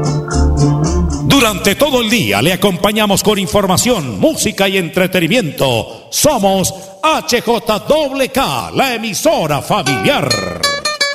Durante todo el día le acompañamos con información, música y entretenimiento. Somos HJWK, la emisora familiar.